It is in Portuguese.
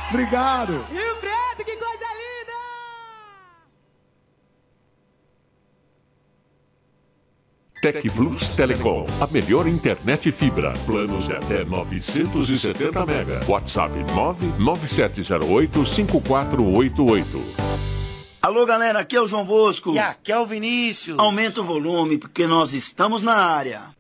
Obrigado. Rio Preto, que coisa linda! Tec Plus Telecom, a melhor internet fibra. Planos de até 970 mega. WhatsApp 997085488. Alô, galera, aqui é o João Bosco. E aqui é o Vinícius. Aumenta o volume, porque nós estamos na área.